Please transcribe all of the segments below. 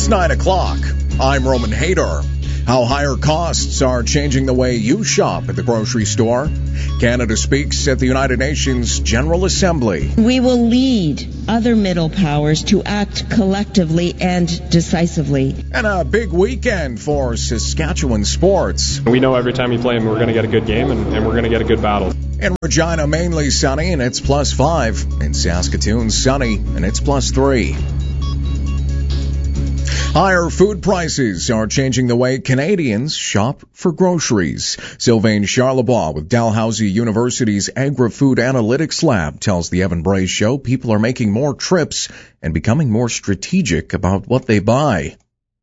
It's 9 o'clock. I'm Roman Hader. How higher costs are changing the way you shop at the grocery store. Canada speaks at the United Nations General Assembly. We will lead other middle powers to act collectively and decisively. And a big weekend for Saskatchewan sports. We know every time you play them, we're going to get a good game and we're going to get a good battle. In Regina, mainly sunny, and it's +5. In Saskatoon, sunny, and it's +3. Higher food prices are changing the way Canadians shop for groceries. Sylvain Charlebois with Dalhousie University's Agri-Food Analytics Lab tells the Evan Bray Show people are making more trips and becoming more strategic about what they buy.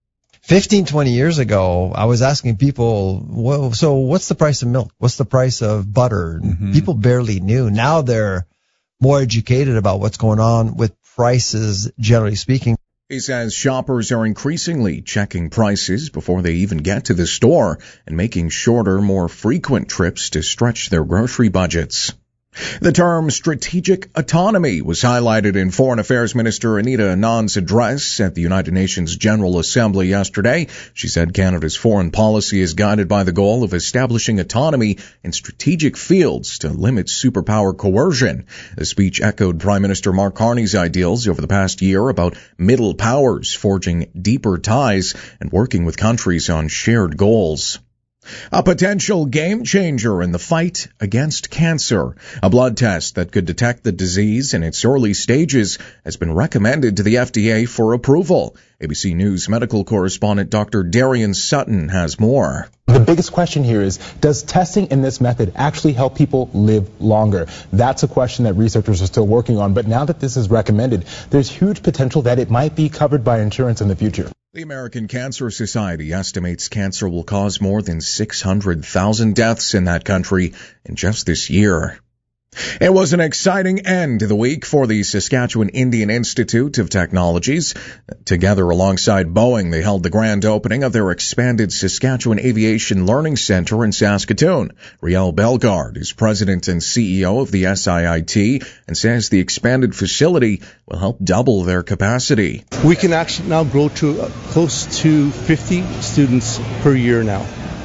15, 20 years ago, I was asking people, well, so what's the price of milk? What's the price of butter? Mm-hmm. People barely knew. Now they're more educated about what's going on with prices, generally speaking. He says shoppers are increasingly checking prices before they even get to the store and making shorter, more frequent trips to stretch their grocery budgets. The term strategic autonomy was highlighted in Foreign Affairs Minister Anita Anand's address at the United Nations General Assembly yesterday. She said Canada's foreign policy is guided by the goal of establishing autonomy in strategic fields to limit superpower coercion. The speech echoed Prime Minister Mark Carney's ideals over the past year about middle powers forging deeper ties and working with countries on shared goals. A potential game changer in the fight against cancer. A blood test that could detect the disease in its early stages has been recommended to the FDA for approval. ABC News medical correspondent Dr. Darian Sutton has more. The biggest question here is, does testing in this method actually help people live longer? That's a question that researchers are still working on, but now that this is recommended, there's huge potential that it might be covered by insurance in the future. The American Cancer Society estimates cancer will cause more than 600,000 deaths in that country in just this year. It was an exciting end to the week for the Saskatchewan Indian Institute of Technologies. Together alongside Boeing, they held the grand opening of their expanded Saskatchewan Aviation Learning Center in Saskatoon. Riel Bellegarde is president and CEO of the SIIT and says the expanded facility will help double their capacity. We can actually now grow to close to 50 students per year now.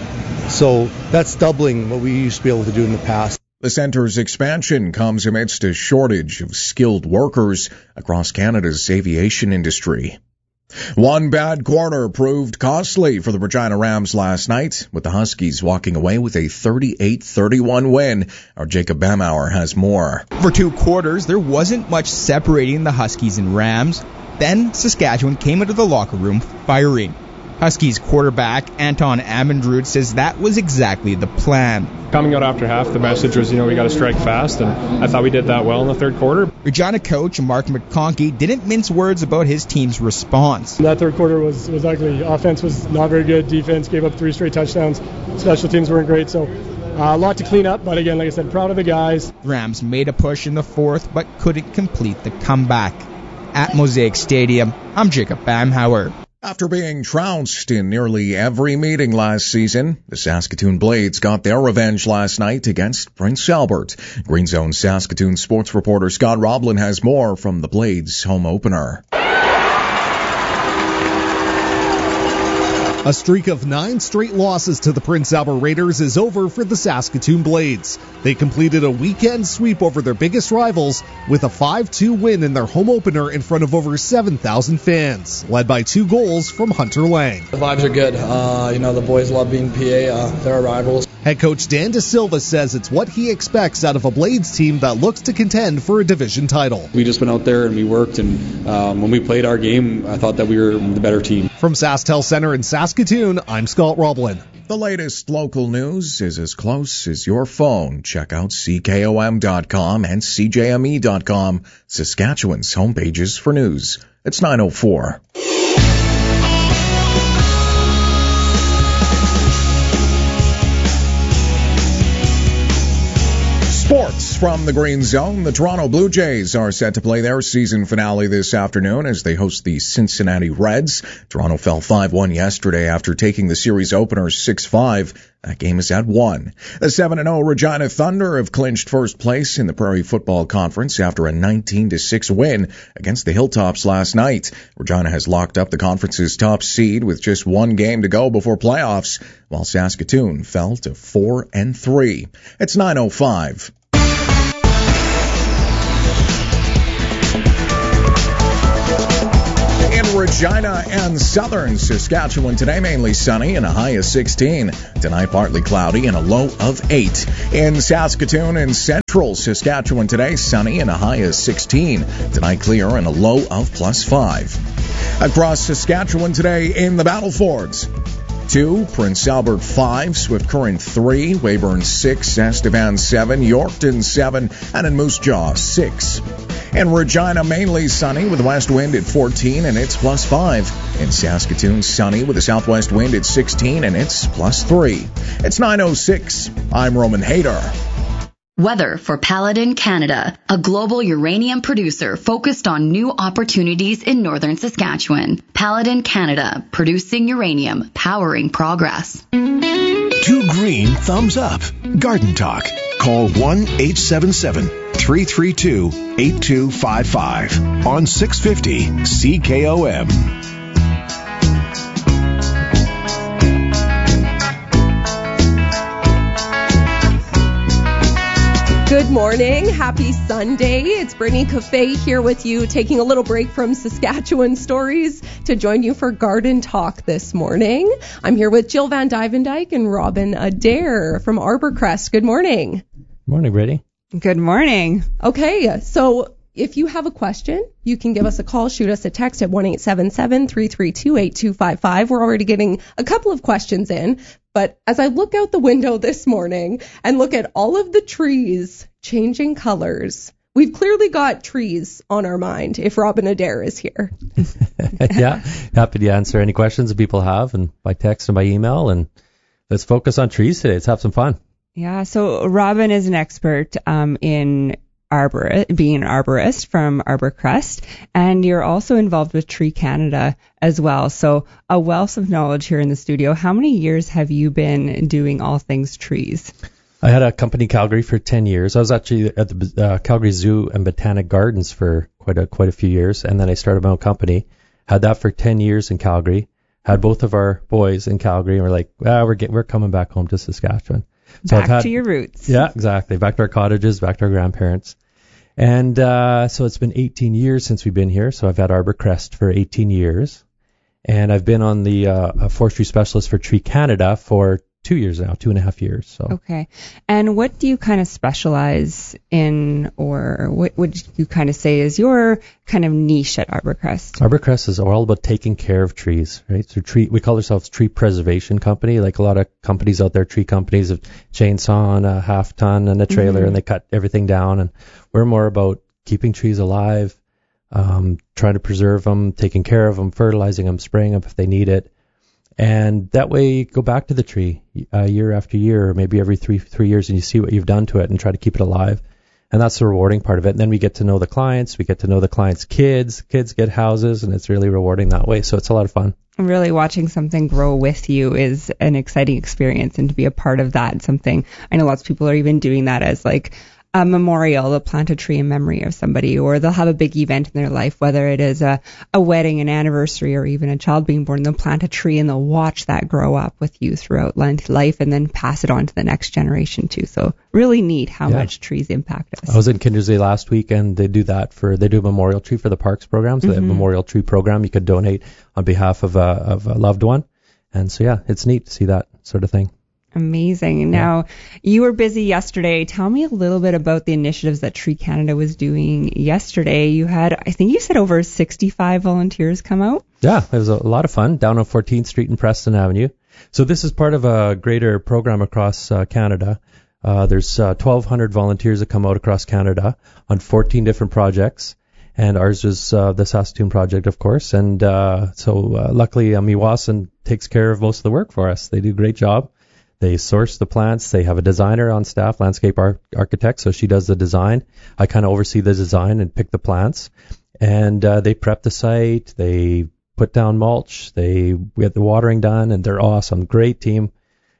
So that's doubling what we used to be able to do in the past. The center's expansion comes amidst a shortage of skilled workers across Canada's aviation industry. One bad quarter proved costly for the Regina Rams last night, with the Huskies walking away with a 38-31 win. Our Jacob Bamauer has more. For 2 quarters, there wasn't much separating the Huskies and Rams. Then Saskatchewan came into the locker room firing. Huskies quarterback Anton Amendrud says that was exactly the plan. Coming out after half, the message was, we got to strike fast, and I thought we did that well in the third quarter. Regina coach Mark McConkey didn't mince words about his team's response. That third quarter was ugly. Offense was not very good. Defense gave up 3 straight touchdowns. Special teams weren't great, so a lot to clean up. But again, like I said, proud of the guys. Rams made a push in the fourth, but couldn't complete the comeback. At Mosaic Stadium, I'm Jacob Bamhauer. After being trounced in nearly every meeting last season, the Saskatoon Blades got their revenge last night against Prince Albert. Green Zone Saskatoon sports reporter Scott Roblin has more from the Blades home opener. A streak of 9 straight losses to the Prince Albert Raiders is over for the Saskatoon Blades. They completed a weekend sweep over their biggest rivals with a 5-2 win in their home opener in front of over 7,000 fans, led by 2 goals from Hunter Lang. The vibes are good. The boys love being PA. They're our rivals. Head coach Dan De Silva says it's what he expects out of a Blades team that looks to contend for a division title. We just went out there and we worked, and when we played our game, I thought that we were the better team. From SaskTel Center in Saskatoon, I'm Scott Roblin. The latest local news is as close as your phone. Check out CKOM.com and CJME.com, Saskatchewan's homepages for news. It's 9:04. Sports from the Green Zone. The Toronto Blue Jays are set to play their season finale this afternoon as they host the Cincinnati Reds. Toronto fell 5-1 yesterday after taking the series opener 6-5. That game is at 1. The 7-0 Regina Thunder have clinched first place in the Prairie Football Conference after a 19-6 win against the Hilltops last night. Regina has locked up the conference's top seed with just one game to go before playoffs, while Saskatoon fell to 4-3. It's 9:05. Regina and southern Saskatchewan today, mainly sunny and a high of 16. Tonight, partly cloudy and a low of 8. In Saskatoon and central Saskatchewan today, sunny and a high of 16. Tonight, clear and a low of +5. Across Saskatchewan today in the Battlefords, 2, Prince Albert 5, Swift Current 3, Weyburn 6, Estevan 7, Yorkton 7, and in Moose Jaw 6. In Regina, mainly sunny with a west wind at 14 and it's +5. In Saskatoon, sunny with a southwest wind at 16 and it's +3. It's 9:06. I'm Roman Hayter. Weather for Paladin Canada, a global uranium producer focused on new opportunities in northern Saskatchewan. Paladin Canada, producing uranium, powering progress. 2 green thumbs up. Garden Talk. Call 1-877-332-8255 on 650 CKOM. Good morning. Happy Sunday. It's Brittany Cafe here with you, taking a little break from Saskatchewan stories to join you for Garden Talk this morning. I'm here with Jill Van Dyvendyke and Robin Adair from Arborcrest. Good morning. Morning, Brittany. Good morning. Okay, so if you have a question, you can give us a call, shoot us a text at 1-877-332-8255. We're already getting a couple of questions in, but as I look out the window this morning and look at all of the trees changing colors, we've clearly got trees on our mind if Robin Adair is here. Yeah, happy to answer any questions that people have, and by text and by email, and let's focus on trees today. Let's have some fun. Yeah, so Robin is an expert in being an arborist from Arborcrest, and you're also involved with Tree Canada as well. So a wealth of knowledge here in the studio. How many years have you been doing all things trees? I had a company in Calgary for 10 years. I was actually at the Calgary Zoo and Botanic Gardens for quite a few years, and then I started my own company. Had that for 10 years in Calgary. Had both of our boys in Calgary, and we're like, we're coming back home to Saskatchewan. So back to your roots. Yeah, exactly. Back to our cottages, back to our grandparents. And so it's been 18 years since we've been here. So I've had Arborcrest for 18 years. And I've been on the forestry specialist for Tree Canada for 2 years now, 2.5 years. So. Okay. And what do you kind of specialize in, or what would you kind of say is your kind of niche at Arborcrest? Arborcrest is all about taking care of trees, right? So we call ourselves tree preservation company. Like a lot of companies out there, tree companies have chainsaw and a half ton and a trailer, and they cut everything down. And we're more about keeping trees alive, trying to preserve them, taking care of them, fertilizing them, spraying them if they need it. And that way you go back to the tree year after year, or maybe every three years, and you see what you've done to it and try to keep it alive. And that's the rewarding part of it. And then we get to know the clients. We get to know the clients' kids. Kids get houses, and it's really rewarding that way. So it's a lot of fun. Really watching something grow with you is an exciting experience, and to be a part of that, something I know lots of people are even doing that as like a memorial. They'll plant a tree in memory of somebody, or they'll have a big event in their life, whether it is a wedding, an anniversary, or even a child being born. They'll plant a tree and they'll watch that grow up with you throughout life, and then pass it on to the next generation too. So really neat how much trees impact us. I was in Kindersley last week, and they do a memorial tree for the parks program. So they have a memorial tree program. You could donate on behalf of a loved one. And so, yeah, it's neat to see that sort of thing. Amazing. Now, you were busy yesterday. Tell me a little bit about the initiatives that Tree Canada was doing yesterday. You had, I think you said, over 65 volunteers come out. Yeah, it was a lot of fun down on 14th Street and Preston Avenue. So this is part of a greater program across Canada. There's 1,200 volunteers that come out across Canada on 14 different projects. And ours is the Saskatoon project, of course. And so luckily, Meewasin takes care of most of the work for us. They do a great job. They source the plants. They have a designer on staff, landscape architect, so she does the design. I kind of oversee the design and pick the plants. And they prep the site. They put down mulch. We get the watering done, and they're awesome. Great team.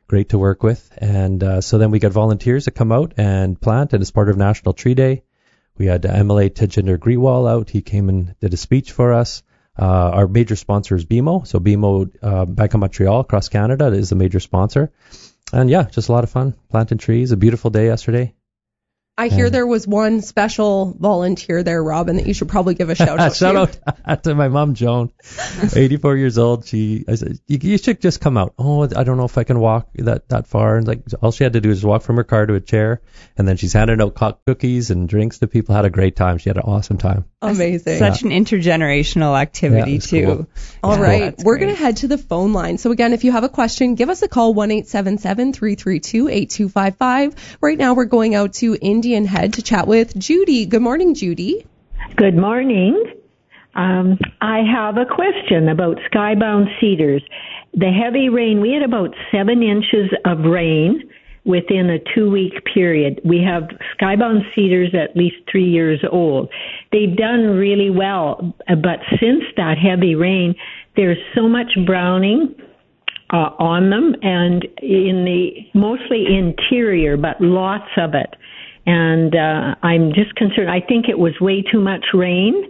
great to work with. And so then we got volunteers that come out and plant, and as part of National Tree Day, we had MLA Tejinder Grewal out. He came and did a speech for us. Our major sponsor is BMO. So BMO back in Montreal, across Canada, is the major sponsor. And yeah, just a lot of fun planting trees. A beautiful day yesterday. I hear there was one special volunteer there, Robin, that you should probably give a shout out to. Shout out to my mom, Joan, 84 years old. I said, you should just come out. Oh, I don't know if I can walk that far. And like, all she had to do is walk from her car to a chair. And then she's handing out cookies and drinks to people. Had a great time. She had an awesome time. Amazing. Such an intergenerational activity, too. Cool. All right. We're going to head to the phone line. So again, if you have a question, give us a call, 1-877-332-8255. Right now, we're going out to Indian Head to chat with Judy. Good morning, Judy. Good morning. I have a question about skybound cedars. The heavy rain, we had about 7 inches of rain within a 2-week period. We have skybound cedars at least 3 years old. They've done really well, but since that heavy rain, there's so much browning on them, and in the mostly interior, but lots of it. And I'm just concerned. I think it was way too much rain.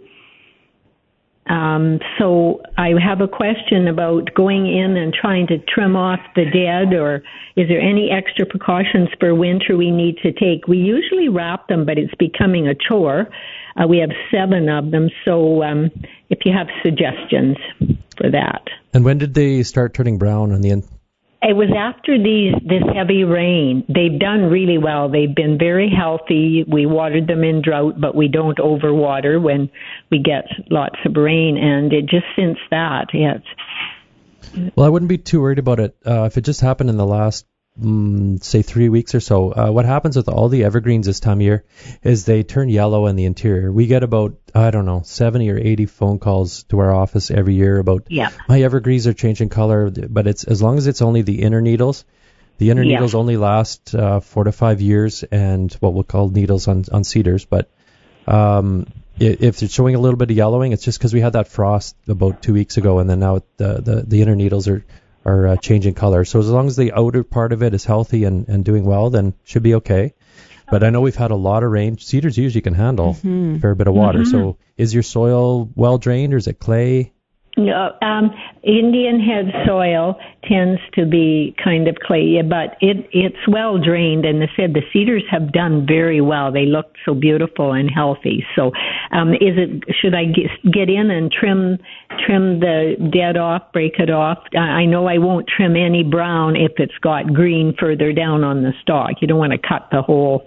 So I have a question about going in and trying to trim off the dead, or is there any extra precautions for winter we need to take? We usually wrap them, but it's becoming a chore. We have 7 of them, so if you have suggestions for that. And when did they start turning brown on the end? It was after this heavy rain. They've done really well. They've been very healthy. We watered them in drought, but we don't overwater when we get lots of rain. And it just since that, yes. Well, I wouldn't be too worried about it. If it just happened in the last, say, 3 weeks or so, what happens with all the evergreens this time of year is they turn yellow in the interior. We get about, 70 or 80 phone calls to our office every year about my evergreens are changing color, but it's as long as it's only the inner needles. The inner needles only last 4 to 5 years, and what we'll call needles on cedars. But if it's showing a little bit of yellowing, it's just because we had that frost about 2 weeks ago, and then now the inner needles are changing color. So as long as the outer part of it is healthy and doing well, then it should be okay. But I know we've had a lot of rain. Cedars usually can handle a fair bit of water. So is your soil well drained, or is it clay? No, Indian Head soil tends to be kind of clay, but it's well drained, and they said the cedars have done very well. They look so beautiful and healthy. So, should I get in and trim the dead off, break it off? I know I won't trim any brown if it's got green further down on the stalk. You don't want to cut the whole.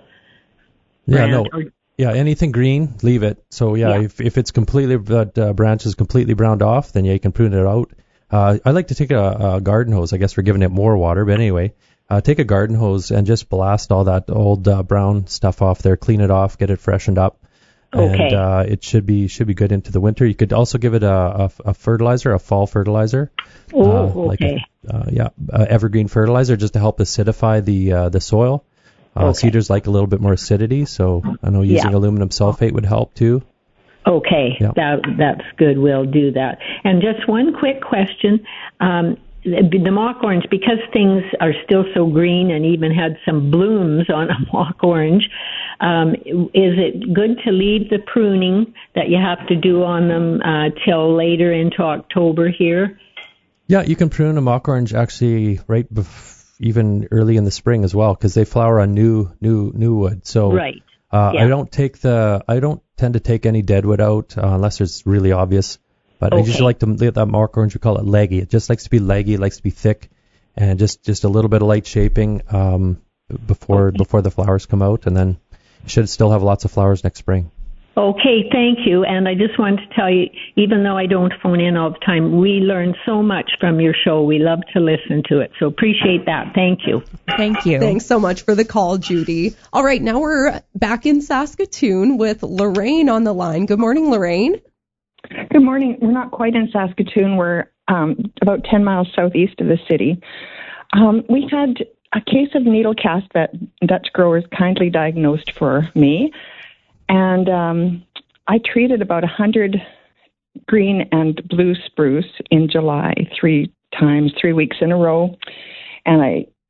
Yeah, anything green, leave it. So if it's completely, branch is completely browned off, then you can prune it out. I like to take a garden hose. I guess we're giving it more water, but anyway, take a garden hose and just blast all that old brown stuff off there, clean it off, get it freshened up. Okay. And it should be good into the winter. You could also give it a fertilizer, a fall fertilizer. Okay. Evergreen fertilizer, just to help acidify the soil. Cedars like a little bit more acidity, so I know using aluminum sulfate would help too. Okay, that's good. We'll do that. And just one quick question. The mock orange, because things are still so green and even had some blooms on a mock orange, is it good to leave the pruning that you have to do on them till later into October here? Yeah, you can prune a mock orange actually right even early in the spring as well, because they flower on new wood. So I don't tend to take any deadwood out unless it's really obvious. But I usually like to leave that mock orange. We call it leggy. It just likes to be leggy. It likes to be thick, and just a little bit of light shaping before the flowers come out, and then you should still have lots of flowers next spring. Okay, thank you. And I just wanted to tell you, even though I don't phone in all the time, we learn so much from your show. We love to listen to it. So appreciate that. Thank you. Thank you. Thanks so much for the call, Judy. All right, now we're back in Saskatoon with Lorraine on the line. Good morning, Lorraine. Good morning. We're not quite in Saskatoon. We're about 10 miles southeast of the city. We had a case of needle cast that Dutch growers kindly diagnosed for me. And I treated about 100 green and blue spruce in July 3 weeks in a row. And I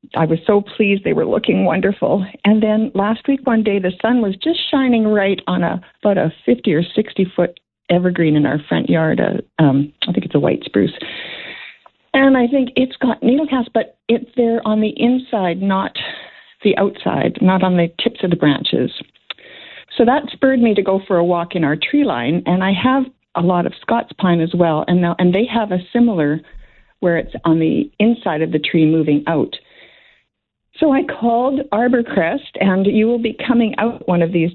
I was so pleased. They were looking wonderful. And then last week, one day, the sun was just shining right on about a 50 or 60 foot evergreen in our front yard. I think it's a white spruce. And I think it's got needle cast, but they're on the inside, not the outside, not on the tips of the branches. So that spurred me to go for a walk in our tree line. And I have a lot of Scots pine as well. And they have a similar where it's on the inside of the tree moving out. So I called Arborcrest, and you will be coming out one of these